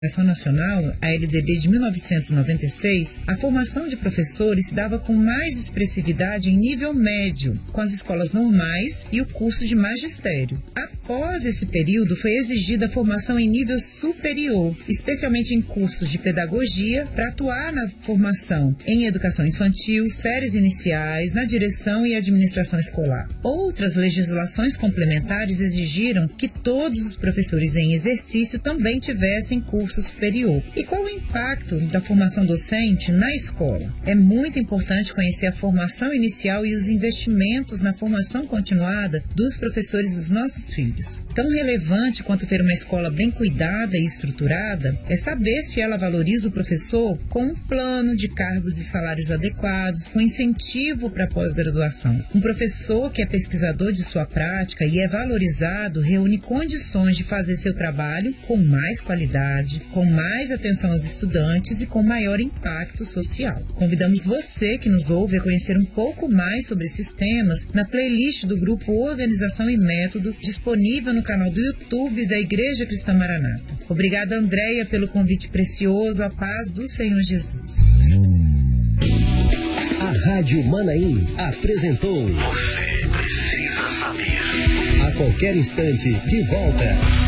Educação Nacional, a LDB de 1996, a formação de professores se dava com mais expressividade em nível médio, com as escolas normais e o curso de magistério. Após esse período, foi exigida a formação em nível superior, especialmente em cursos de pedagogia, para atuar na formação em educação infantil, séries iniciais, na direção e administração escolar. Outras legislações complementares exigiram que todos os professores em exercício também tivessem curso superior. E qual o impacto da formação docente na escola? É muito importante conhecer a formação inicial e os investimentos na formação continuada dos professores dos nossos filhos. Tão relevante quanto ter uma escola bem cuidada e estruturada é saber se ela valoriza o professor com um plano de cargos e salários adequados, com incentivo para pós-graduação. Um professor que é pesquisador de sua prática e é valorizado reúne condições de fazer seu trabalho com mais qualidade, com mais atenção aos estudantes e com maior impacto social. Convidamos você que nos ouve a conhecer um pouco mais sobre esses temas na playlist do grupo Organização e Método, disponível no canal do YouTube da Igreja Cristã Maranata. Obrigada, Andréia, pelo convite precioso. A paz do Senhor Jesus. A Rádio Manaim apresentou Você precisa saber. A qualquer instante, de volta.